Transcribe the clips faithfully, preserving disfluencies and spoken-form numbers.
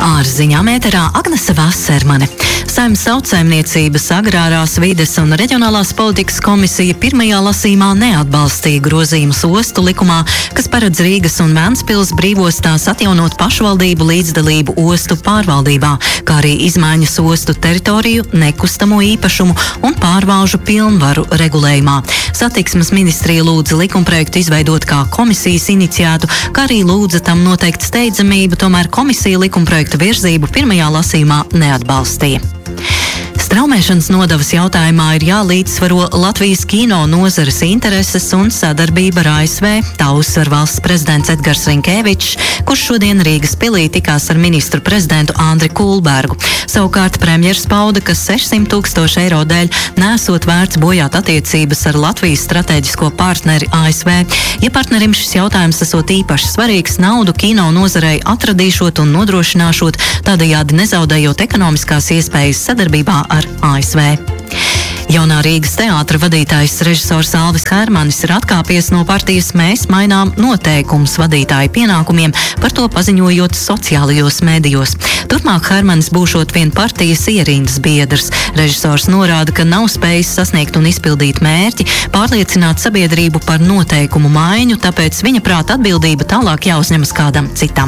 Ārziņām ēterā Agnese Vasermane. Saeimas Sautsaimniecības, Agrārās vides un Reģionālās politikas komisija pirmajā lasījumā neatbalstīja grozījumus ostu likumā, kas paredz Rīgas un Ventspils brīvostās atjaunot pašvaldību līdzdalību ostu pārvaldībā, kā arī izmaiņas ostu teritoriju, nekustamo īpašumu un pārvalžu pilnvaru regulējumā. Satiksmes ministrija lūdza likumprojektu izveidot kā komisijas iniciētu, kā arī lūdza tam noteikt steidzamību, tomēr komisija likumprojektu virzību pirmajā lasījumā neatbalstīja. Straumēšanas nodevas jautājumā ir jālīdzsvaro Latvijas kino nozares intereses un sadarbība ar A S V. Tā uzsver valsts prezidents Edgars Rinkēvičs, kurš šodien Rīgas pilī tikās ar ministru prezidentu Andri Kulbergu. Savukārt premjers pauda, ka sešsimt tūkstoši eiro dēļ nesot vērts bojāt attiecības ar Latvijas strateģisko partneri A S V. Ja partnerim šis jautājums esot īpaši svarīgs, naudu kino nozarei atradīšot un nodrošināšot, tādējādi nezaudējot ekonomiskās iespējas sadarbībā ar A S V. Jaunā Rīgas teātra vadītājs režisors Alvis Hermanis ir atkāpies no partijas Mēs mainām noteikumus vadītāju pienākumiem, par to paziņojot sociālajos medijos. Turpmāk Hermanis būšot vien partijas ierindas biedrs. Režisors norāda, ka nav spējis sasniegt un izpildīt mērķi, pārliecināt sabiedrību par noteikumu maiņu, tāpēc viņa prāta atbildība tālāk jāuzņemas kādam citam.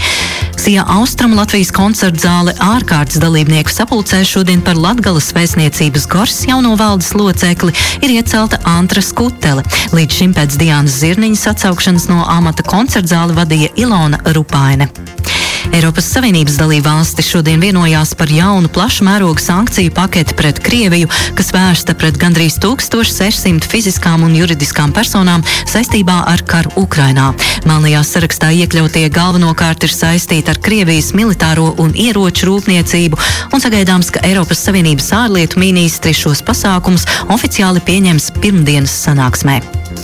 Sija Austrumu Latvijas koncertzāle ārkārtas dalībnieku sapulcē šodien par Latgales vēstniecības Gors jauno valdes locekli ir iecelta Antra Skutele. Līdz šim pēc Diānas Zirniņas atsaukšanas no amata koncertzāli vadīja Ilona Rupaine. Eiropas Savienības dalībvalstis šodien vienojās par jaunu plašu mērogu sankciju paketi pret Krieviju, kas vērsta pret gandrīz tūkstoš sešsimt fiziskām un juridiskām personām saistībā ar karu Ukrainā. Melnajā sarakstā iekļautie galvenokārt ir saistīti ar Krievijas militāro un ieroču rūpniecību, un sagaidāms, ka Eiropas Savienības ārlietu ministri šos pasākumus oficiāli pieņems pirmdienas sanāksmē.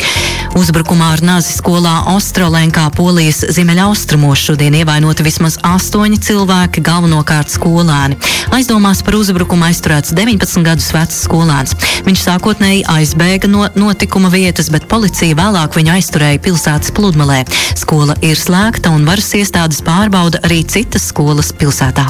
Uzbrukumā ar nazi skolā Ostrolenkā Polijas ziemeļaustrumos šodien ievainoti vismaz astoņi cilvēki, galvenokārt skolēni. Aizdomās par uzbrukumu aizturēts deviņpadsmit gadus vecs skolēns. Viņš sākotnēji aizbēga no notikuma vietas, bet policija vēlāk viņu aizturēja pilsētas pludmalē. Skola ir slēgta un varas iestādes pārbauda arī citas skolas pilsētā.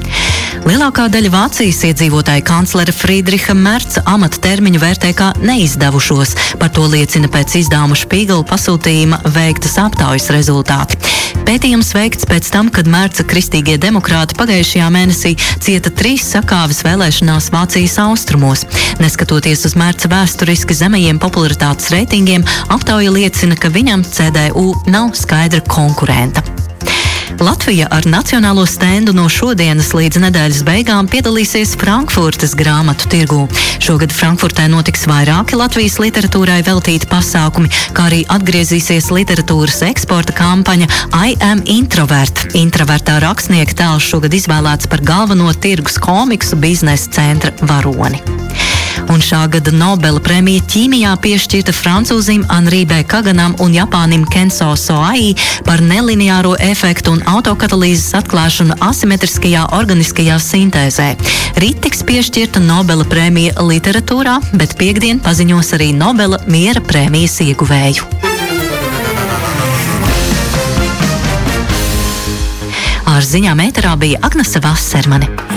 Lielākā daļa Vācijas iedzīvotāju kanclera Friedriha Merca amata termiņu vērtē kā neizdevušos. Par to liecina pēc izdevuma Špīgela pasūtījuma veiktas aptaujas rezultāti. Pētījums veikts pēc tam, kad Merca kristīgie demokrāti pagājušajā mēnesī cieta trīs sakāves vēlēšanās Vācijas austrumos. Neskatoties uz Merca vēsturiski zemajiem popularitātes reitingiem, aptauja liecina, ka viņam C D U nav skaidra konkurenta. Latvija ar nacionālo stendu no šodienas līdz nedēļas beigām piedalīsies Frankfurtes grāmatu tirgū. Šogad Frankfurtē notiks vairāki Latvijas literatūrai veltīti pasākumi, kā arī atgriezīsies literatūras eksporta kampaņa I am introvert. Introvertā rakstnieka tēls šogad izvēlēts par galveno tirgus komiksu biznesa centra varoni. Un šā gada Nobela prēmija ķīmijā piešķirta francūzim Henri B. Kaganam un Japānim Kenso Soai par nelineāro efektu un autokatalīzes atklāšanu asimetriskajā organiskajā sintēzē. Rīt tiks piešķirta Nobela prēmija literatūrā, bet piekdien paziņos arī Nobela miera prēmijas ieguvēju. Ārziņām ēterā bija Agnese Vasermane.